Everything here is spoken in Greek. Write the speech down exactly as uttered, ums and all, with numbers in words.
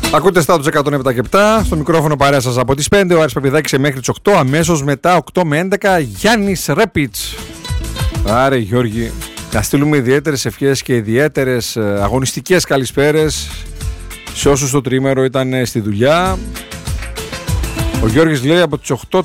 Ακούτε στα εκατόν επτά και επτά. Στο μικρόφωνο παρέα σας από τις πέντε. Ο Άρης Παπιδάκης μέχρι τις οκτώ. Αμέσως μετά οκτώ με έντεκα Γιάννης Ρέπιτς. Άρε Γιώργη, να στείλουμε ιδιαίτερες ευχές και ιδιαίτερες αγωνιστικές καλησπέρες σε όσους το τρίμερο ήταν στη δουλειά. Ο Γιώργης λέει από τις οκτώ